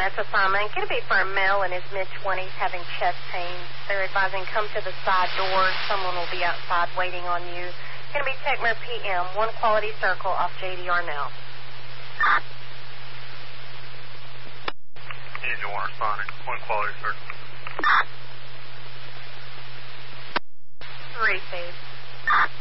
EMS assignment. Going to be for a male in his mid-20s having chest pain. They're advising come to the side door. Someone will be outside waiting on you. Going to be Techmer PM, 1 Quality Circle off J.D. Arnell. Angel 1 responding, 1 Quality Circle. 3 feet.